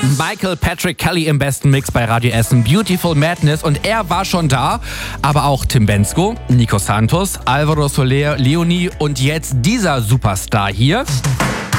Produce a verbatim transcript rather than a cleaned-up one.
Michael Patrick Kelly im besten Mix bei Radio Essen, Beautiful Madness. Und er war schon da, aber auch Tim Bendzko, Nico Santos, Alvaro Soler, Leonie und jetzt dieser Superstar hier.